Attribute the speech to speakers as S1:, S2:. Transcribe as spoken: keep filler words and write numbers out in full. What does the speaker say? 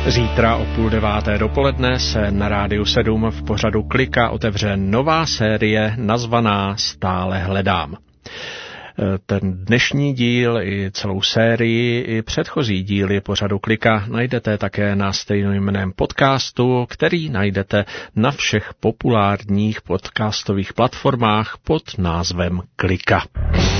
S1: Zítra o půl deváté dopoledne se na Rádiu sedm v pořadu Klika otevře nová série nazvaná Stále hledám. Ten dnešní díl i celou sérii i předchozí díly pořadu Klika najdete také na stejnojmenném podcastu, který najdete na všech populárních podcastových platformách pod názvem Klika.